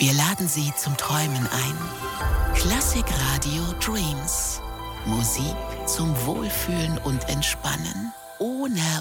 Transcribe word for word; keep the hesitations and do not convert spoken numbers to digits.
Wir laden Sie zum Träumen ein. Klassik Radio Dreams. Musik zum Wohlfühlen und Entspannen. Ohne